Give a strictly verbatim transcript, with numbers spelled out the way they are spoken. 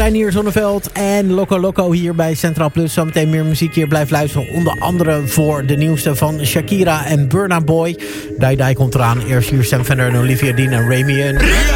Reinier Zonneveld en Loco Loco hier bij Centraal Plus. Zometeen meer muziek hier. Blijf luisteren. Onder andere voor de nieuwste van Shakira en Burna Boy. Dai Dai komt eraan. Eerst hier Sam Fender en Olivia Dean en Remy.